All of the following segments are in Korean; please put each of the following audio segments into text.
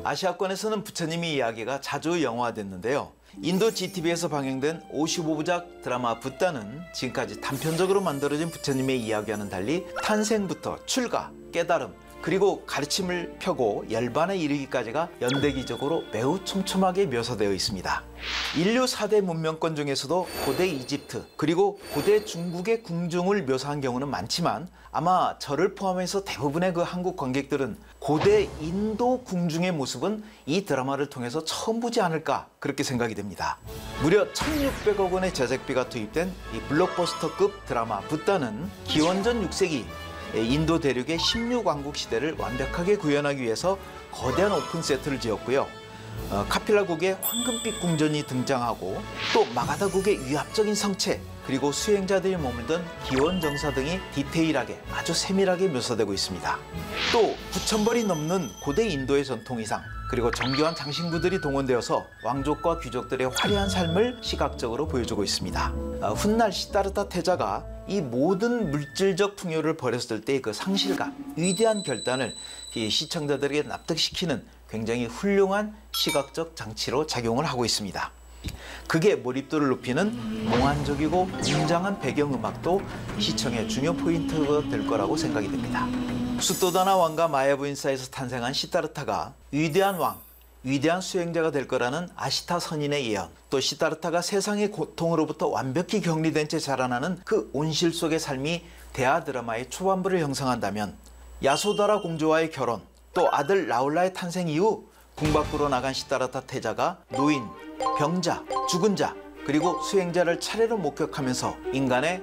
아시아권에서는 부처님의 이야기가 자주 영화화됐는데요. 인도 GTV에서 방영된 55부작 드라마 붓다는 지금까지 단편적으로 만들어진 부처님의 이야기와는 달리 탄생부터 출가, 깨달음, 그리고 가르침을 펴고 열반에 이르기까지가 연대기적으로 매우 촘촘하게 묘사되어 있습니다. 인류 4대 문명권 중에서도 고대 이집트 그리고 고대 중국의 궁중을 묘사한 경우는 많지만 아마 저를 포함해서 대부분의 그 한국 관객들은 고대 인도 궁중의 모습은 이 드라마를 통해서 처음 보지 않을까 그렇게 생각이 됩니다. 무려 1,600억 원의 제작비가 투입된 이 블록버스터급 드라마 붓다는 기원전 6세기 인도 대륙의 16왕국 시대를 완벽하게 구현하기 위해서 거대한 오픈 세트를 지었고요. 카필라국의 황금빛 궁전이 등장하고 또 마가다국의 위압적인 성체 그리고 수행자들이 머물던 기원정사 등이 디테일하게 아주 세밀하게 묘사되고 있습니다. 또 9,000벌이 넘는 고대 인도의 전통의상 그리고 정교한 장신구들이 동원되어서 왕족과 귀족들의 화려한 삶을 시각적으로 보여주고 있습니다. 훗날 시다르타 태자가 이 모든 물질적 풍요를 버렸을 때의 그 상실감, 위대한 결단을 이 시청자들에게 납득시키는 굉장히 훌륭한 시각적 장치로 작용을 하고 있습니다. 극의 몰입도를 높이는 몽환적이고 웅장한 배경음악도 시청의 중요 포인트가 될 거라고 생각이 됩니다. 수토다나 왕과 마야부 인사에서 탄생한 시다르타가 위대한 왕, 위대한 수행자가 될 거라는 아시타 선인의 예언, 또 시다르타가 세상의 고통으로부터 완벽히 격리된 채 자라나는 그 온실 속의 삶이 대하 드라마의 초반부를 형성한다면 야소다라 공주와의 결혼, 또 아들 라울라의 탄생 이후 궁 밖으로 나간 시다르타 태자가 노인, 병자, 죽은 자, 그리고 수행자를 차례로 목격하면서 인간의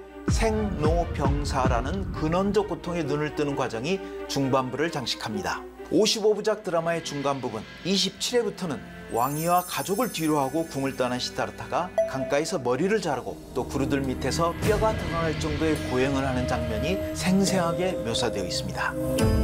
생로병사라는 근원적 고통에 눈을 뜨는 과정이 중반부를 장식합니다. 55부작 드라마의 중간 부분 27회부터는 왕위와 가족을 뒤로하고 궁을 떠난 시다르타가 강가에서 머리를 자르고 또 구르들 밑에서 뼈가 드러날 정도의 고행을 하는 장면이 생생하게 묘사되어 있습니다.